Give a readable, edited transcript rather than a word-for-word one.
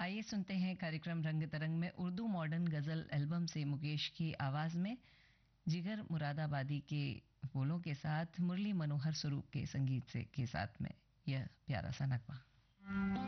आइए सुनते हैं कार्यक्रम रंग तरंग में उर्दू मॉडर्न गजल एल्बम से मुकेश की आवाज में जिगर मुरादाबादी के बोलों के साथ मुरली मनोहर स्वरूप के संगीत से के साथ में यह प्यारा सा नगमा।